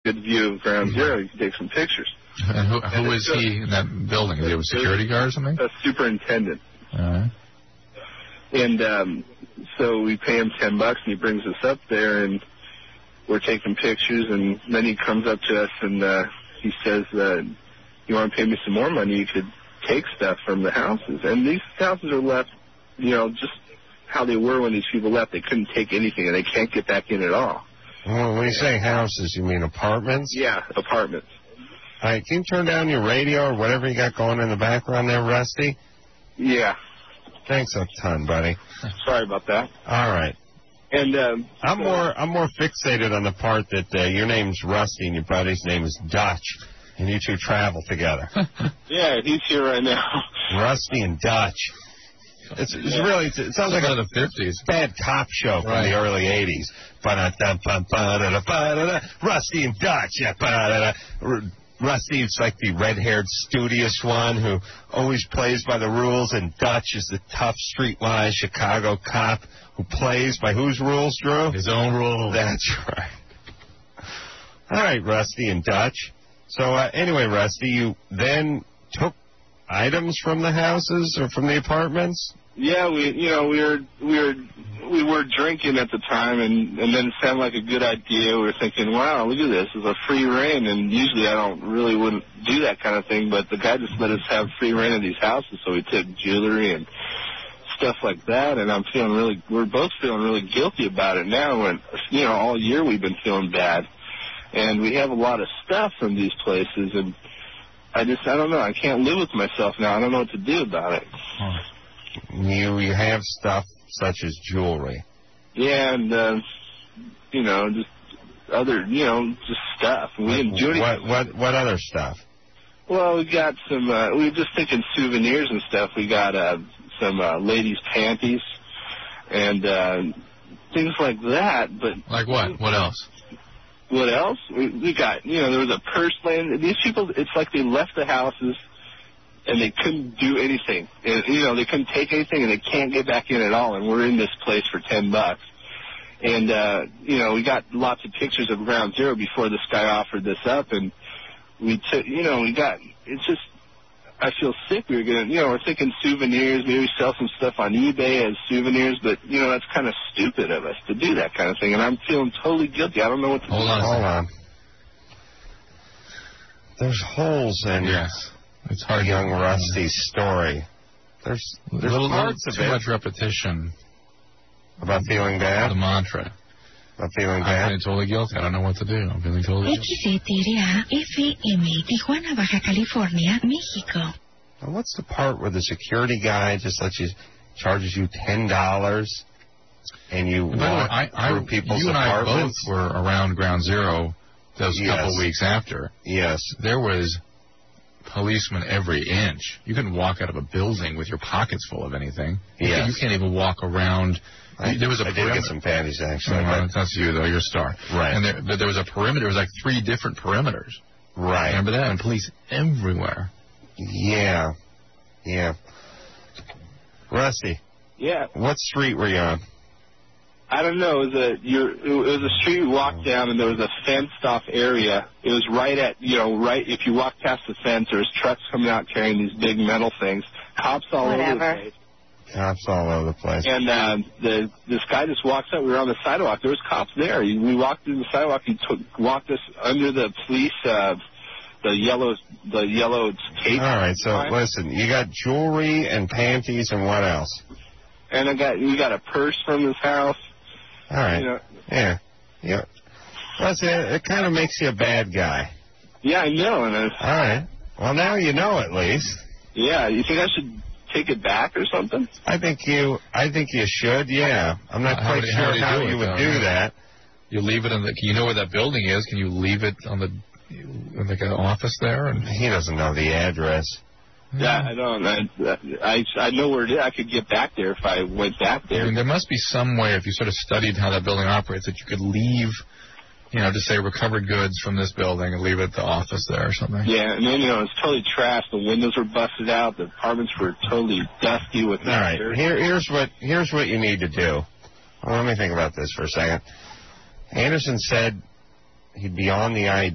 good view of Ground Zero. You can take some pictures. And who is he in that building? Is he a security guard or something? A superintendent. All right. And so we pay him $10, and he brings us up there, and we're taking pictures, and then he comes up to us, and he says, you want to pay me some more money, you could take stuff from the houses. And these houses are left, just how they were when these people left. They couldn't take anything, and they can't get back in at all. Well, when you say houses, you mean apartments? Yeah, apartments. All right, can you turn down your radio or whatever you got going in the background there, Rusty? Yeah. Thanks a ton, buddy. Sorry about that. All right. And I'm more fixated on the part that your name's Rusty and your buddy's name is Dutch, and you two travel together. Yeah, he's here right now. Rusty and Dutch. It sounds like the 50s. Bad cop show from the early 80s. Rusty and Dutch. Rusty's like the red-haired, studious one who always plays by the rules, and Dutch is the tough, streetwise Chicago cop who plays by whose rules, Drew? His own rules. That's right. All right, Rusty and Dutch. So anyway, Rusty, you then took items from the houses or from the apartments? Yeah, we were drinking at the time, and then it sounded like a good idea. We were thinking, wow, look at this, it's a free reign, and usually I wouldn't do that kind of thing, but the guy just let us have free reign of these houses, so we took jewelry and stuff like that, and we're both feeling really guilty about it now, when, all year we've been feeling bad, and we have a lot of stuff from these places, and I don't know, I can't live with myself now. I don't know what to do about it. You have stuff such as jewelry. Yeah, and, just other, just stuff. We didn't do anything. What other stuff? Well, we got some, we were just thinking souvenirs and stuff. We got some ladies' panties and things like that. But like what? What else? What else? We got, there was a purse laying. These people, it's like they left the houses and they couldn't do anything. And, they couldn't take anything, and they can't get back in at all. And we're in this place for $10. And, we got lots of pictures of Ground Zero before this guy offered this up. And we took, it's just, I feel sick. We were going to, we're thinking souvenirs. Maybe sell some stuff on eBay as souvenirs. But, that's kind of stupid of us to do that kind of thing. And I'm feeling totally guilty. I don't know what to do. Hold on. There's holes in it's hard. Young Rusty's story. There's parts of it. Too much repetition. About feeling bad? The mantra. About feeling bad? I'm feeling totally guilty. I don't know what to do. I'm feeling totally guilty. XCTRA-FM, Tijuana, Baja California, México. Now, what's the part where the security guy just charges you $10 and you walk through people's apartments? You and I both were around Ground Zero those couple weeks after. Yes. There was policemen every inch. You couldn't walk out of a building with your pockets full of anything. Yes. You can't even walk around. There was a perimeter. I did get some panties, actually. That's you, though. You're a star. Right. And there was a perimeter. There was like 3 different perimeters. Right. Remember that? And police everywhere. Yeah. Rusty. Yeah. What street were you on? I don't know. It was a street we walked down, and there was a fenced-off area. It was right at, if you walk past the fence, there was trucks coming out carrying these big metal things. Cops all over the place. Cops all over the place. And this guy just walks up. We were on the sidewalk. There was cops there. We walked through the sidewalk. He walked us under the police, the yellow tape. All right. So listen, you got jewelry and panties, and what else? And we got a purse from his house. All right. Yeah. Listen, it kind of makes you a bad guy. Yeah, I know. All right. Well, now you know at least. Yeah. You think I should take it back or something? I think you should. Yeah. I'm not quite sure how you would do that. You leave it you know where that building is? Can you leave it on like an office there? And he doesn't know the address. Yeah, I don't. I know where it is. I could get back there if I went back there. I mean, there must be some way, if you sort of studied how that building operates, that you could leave, just say recovered goods from this building and leave it at the office there or something. Yeah, and then, it's totally trashed. The windows were busted out. The apartments were totally dusty with all right, here's what you need to do. Well, let me think about this for a second. Anderson said he'd be on the